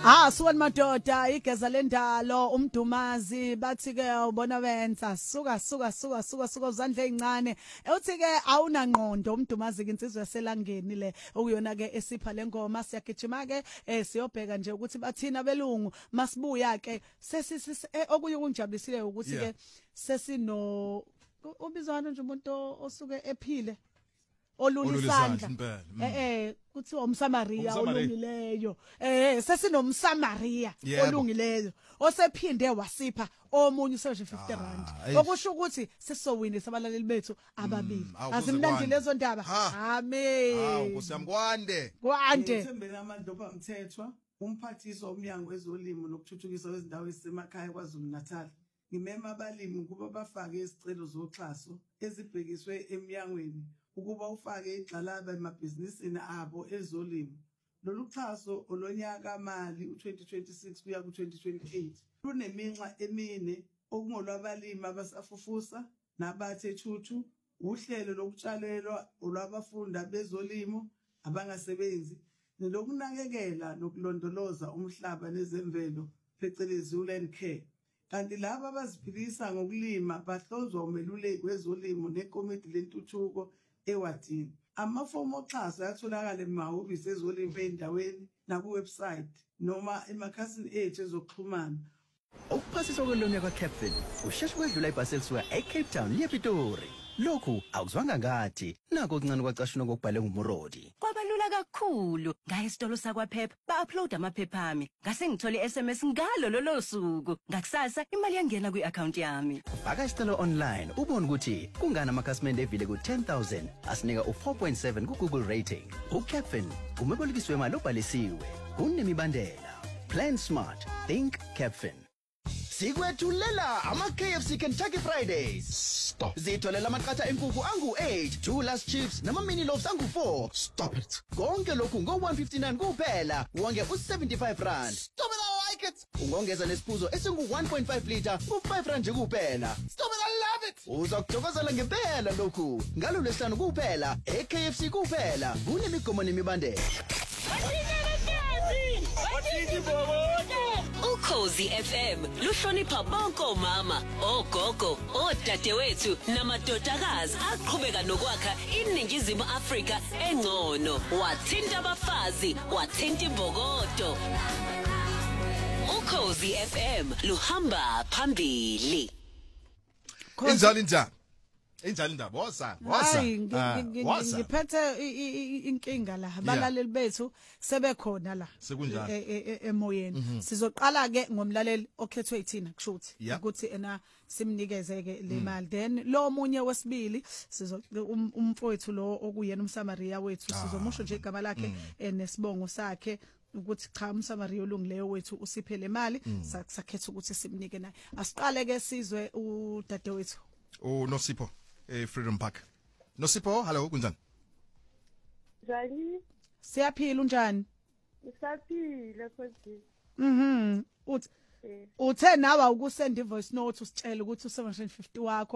Suka madoda igeza lendalo umdumazi bathi ke ubona wenza suka uzandla ezincane uthi ke awunangqondo umdumazi ke insizwe yaselangeni le okuyona ke esipha lengoma siyagijima ke siyobheka nje ukuthi bathina belungu masibuya ke okuye kunjabulisile ukuthi ke sesino ubizwana nje umuntu osuke ephile olulisandla kuthiwa umsamaria olungileyo sesinomsamaria olungileyo osephinde wasipha omunye useshe 50 rand okusho ukuthi sesowini sabalaleli bethu ababili azimnandi lezo ndaba amen kusiyamkwande ngithembela amadloba mthethwa umphathiso omnyango wezolimo nokuthuthukiswa kwezindawo ezisemakhaya kwaZulu Natal ngimema abalimi ukuba bafake izicelo zoxhaso ezibhekiswe eminyangweni ukuba ufake igxalaba emabhizinisini abo ezolimo. Lolu xhaso olonyaka mali u2026 kuya ku2028 luneminxa emine okungolwabalimi abasafufusa nabathe thuthu, uhlelo lokutshalelwa olwabafunda bezolimo abangasebenzi nelokunakekela nokulondoloza umhlaba nezemvelo phecelezi land care. Kanti laba abaziphilisa ngokulima bahlozwa umeluleki wezolimo nekomiti lentuthuko ewadini. Amafomu oxhaso ayatholakala emahhovisi ezolimo endaweni nakuwebsite noma emakhasini ethu ezokuxhumana. Ukuphasiswa kwelona kwaCapfin usheshe kwedlula ibhasi elisuka eCape Town lePitori. Lokhu akuzwanga ngathi nako okuncane kwacashunwa kokubhale ngumurodi. Kwabalula kakhulu ngaya esitolo sakwaPep ba-upload amaphepha ami ngase ngithole SMS ngalo lolo suku ngakusasa imali yangena kwi-account yami. Faka isicelo online ubone ukuthi kungana amakhasimende evile ku10,000 asinika u4.7 ku-Google rating. UCapfin umebolekiswe imali obhalisiwe kunemibandela. Plan smart, think Capfin. Sikwethulela ama-KFC Kentucky Fridays. Stop. Zitholela amaqatha enkukhu angu-8, 2 last chips nama-mini loaves angu-4. Stop it. Konke lokhu ngo-159 kuphela, wonge u-75 rand. Stop it, I like it. Ungongeza nesiphuzo esingu-1.5 liter u-5 rand nje kuphela. Stop it, I love it. Uzokujokozela ngempela lokhu. Ngalo lesihlanu kuphela, e-KFC kuphela. Kunemigomo nemibandela. Ukhozi FM luhlonipha bonke omama, ogogo, odadewethu namadodakazi aqhubeka nokwakha iningizimu Afrika engcono. Wathinta abafazi, wathinta imbokodo. Ukhozi FM luhamba phambili. Injali indaba woza ngiphethe inkinga la abalaleli bethu sebekhona la emoyeni sizoqala ke ngomlaleli okhethwe yithina kushuthi ukuthi ena simnikeze ke le mali then lo munye wesibili umfowethu lo okuyena umsamaria wethu sizomusho nje igama lakhe nesibongo sakhe ukuthi cha umsamaria olungileyo wethu usiphe le mali sakhetha ukuthi simnike naye asiqale ke sizwe udadewethu Nosipho Freedom Park. Nosipho, hello, kunjani? Njani? Siyaphila unjani? Usaphila kodwa. Uthe nawe ukusend voice note usitshela ukuthi u750 wakho